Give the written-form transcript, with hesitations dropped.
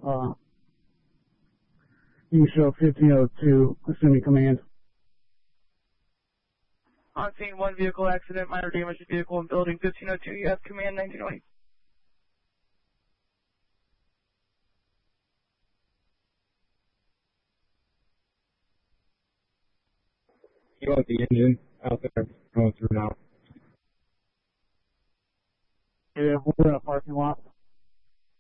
you can show 1502, assuming command. On scene, one vehicle accident, minor damage to vehicle in building 1502. You have command 1920. You want the engine out there going through now? Yeah, we're in a parking lot.